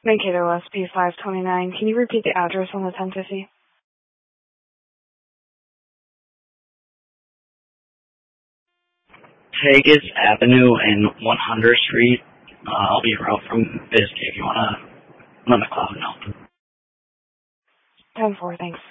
Mankato SP 529. Can you repeat the address on the 1050? Vegas Avenue and 100th Street. I'll be around from Biscayne if you want to let McLeod know. 10-4, thanks.